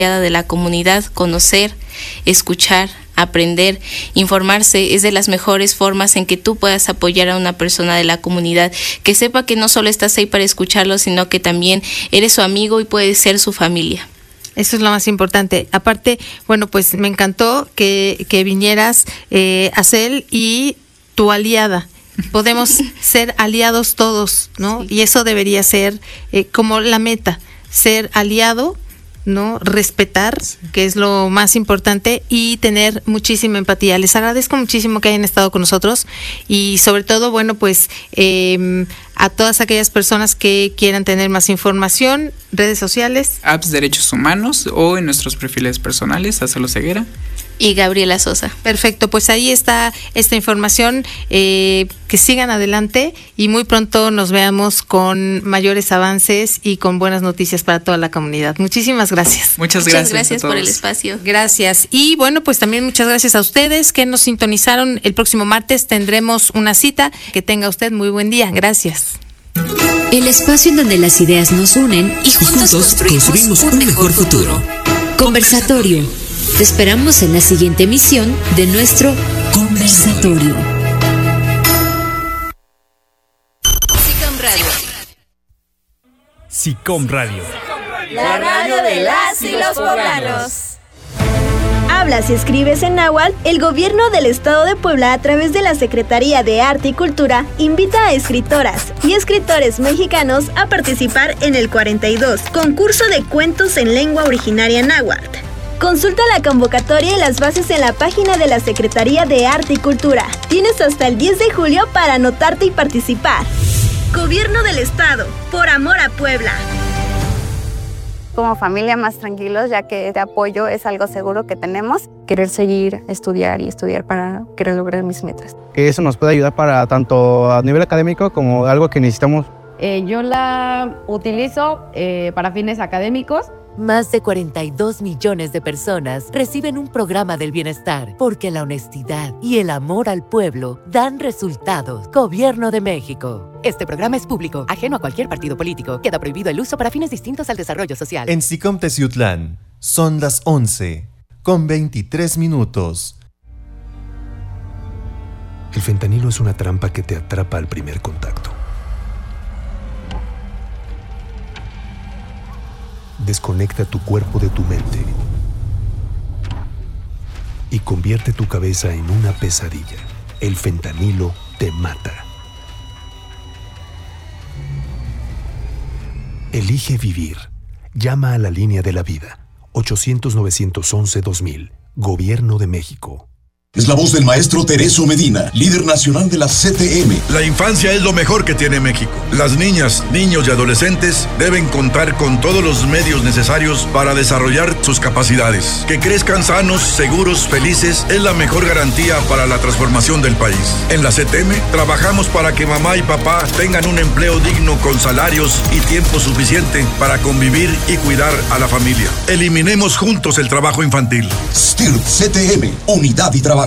de la comunidad, conocer, escuchar, aprender, informarse es de las mejores formas en que tú puedas apoyar a una persona de la comunidad, que sepa que no solo estás ahí para escucharlo, sino que también eres su amigo y puedes ser su familia. Eso es lo más importante. Aparte, bueno, pues me encantó que vinieras, Acel, y tu aliada. Podemos ser aliados todos, ¿no? Sí. Y eso debería ser como la meta, ser aliado, ¿no? Respetar, que es lo más importante, y tener muchísima empatía. Les agradezco muchísimo que hayan estado con nosotros y sobre todo, bueno, pues a todas aquellas personas que quieran tener más información, redes sociales. Apps Derechos Humanos o en nuestros perfiles personales, Acel Oseguera y Gabriela Sosa. Perfecto, pues ahí está esta información, que sigan adelante y muy pronto nos veamos con mayores avances y con buenas noticias para toda la comunidad. Muchísimas gracias. Muchas gracias por el espacio. Gracias. Y bueno, pues también muchas gracias a ustedes que nos sintonizaron. El próximo martes tendremos una cita. Que tenga usted muy buen día. Gracias. El espacio en donde las ideas nos unen y juntos construimos un mejor futuro. Conversatorio. Te esperamos en la siguiente emisión de nuestro Conversatorio. SICOM Radio. SICOM Radio. La radio de las y los poblanos. Hablas y escribes en náhuatl. El gobierno del estado de Puebla, a través de la Secretaría de Arte y Cultura, invita a escritoras y escritores mexicanos a participar en el 42 concurso de cuentos en lengua originaria náhuatl. Consulta la convocatoria y las bases en la página de la Secretaría de Arte y Cultura. Tienes hasta el 10 de julio para anotarte y participar. Gobierno del Estado, por amor a Puebla. Como familia más tranquilos, ya que este apoyo es algo seguro que tenemos. Querer seguir, estudiar para querer lograr mis metas. Que eso nos puede ayudar para tanto a nivel académico como algo que necesitamos. Yo la utilizo para fines académicos. Más de 42 millones de personas reciben un programa del bienestar porque la honestidad y el amor al pueblo dan resultados. Gobierno de México. Este programa es público, ajeno a cualquier partido político. Queda prohibido el uso para fines distintos al desarrollo social. En SICOM Teciutlán son las 11:23. El fentanilo es una trampa que te atrapa al primer contacto. Desconecta tu cuerpo de tu mente y convierte tu cabeza en una pesadilla. El fentanilo te mata. Elige vivir. Llama a la línea de la vida. 800-911-2000. Gobierno de México. Es la voz del maestro Tereso Medina, líder nacional de la CTM. La infancia es lo mejor que tiene México. Las niñas, niños y adolescentes deben contar con todos los medios necesarios para desarrollar sus capacidades. Que crezcan sanos, seguros, felices es la mejor garantía para la transformación del país. En la CTM trabajamos para que mamá y papá tengan un empleo digno con salarios y tiempo suficiente para convivir y cuidar a la familia. Eliminemos juntos el trabajo infantil. STIRT CTM, unidad y trabajo.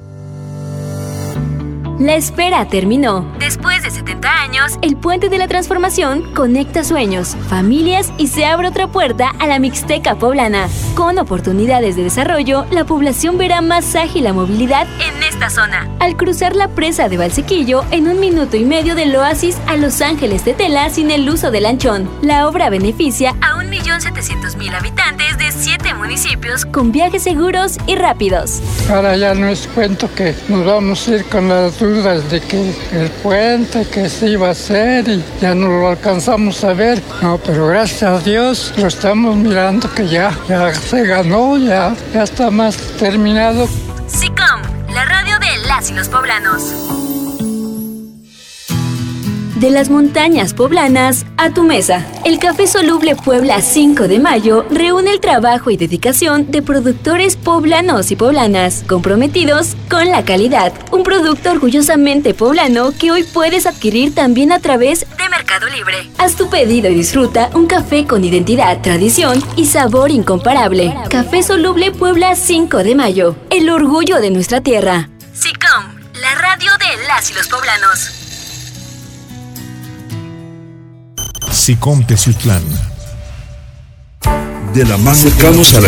La espera terminó. Después de 70 años, el Puente de la Transformación conecta sueños, familias y se abre otra puerta a la Mixteca poblana. Con oportunidades de desarrollo, la población verá más ágil la movilidad en esta zona. Al cruzar la presa de Valsequillo en 1 minuto y medio del Oasis a Los Ángeles de Tela sin el uso del lanchón. La obra beneficia a 1.700.000 habitantes de 7 municipios con viajes seguros y rápidos. Ahora ya no es cuento que nos vamos a ir con las dudas de que el puente que se iba a hacer y ya no lo alcanzamos a ver. No, pero gracias a Dios lo estamos mirando que ya se ganó, ya está más terminado. SICOM, la radio de las y los poblanos. De las montañas poblanas a tu mesa. El Café Soluble Puebla 5 de Mayo reúne el trabajo y dedicación de productores poblanos y poblanas, comprometidos con la calidad. Un producto orgullosamente poblano que hoy puedes adquirir también a través de Mercado Libre. Haz tu pedido y disfruta un café con identidad, tradición y sabor incomparable. Café Soluble Puebla 5 de Mayo. El orgullo de nuestra tierra. SICOM, la radio de las y los poblanos. SICOM Teciutlán. de la mano. Acercamos a la